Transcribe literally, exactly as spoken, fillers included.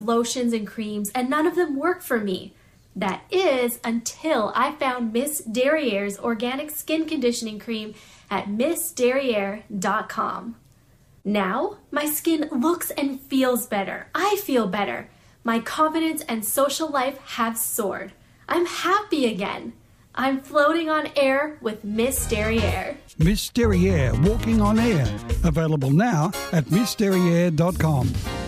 lotions and creams, and none of them work for me. That is until I found Miss Derriere's organic skin conditioning cream at miss derriere dot com. Now, my skin looks and feels better. I feel better. My confidence and social life have soared. I'm happy again. I'm floating on air with Miss Derriere. Miss Derriere, walking on air. Available now at miss derriere dot com.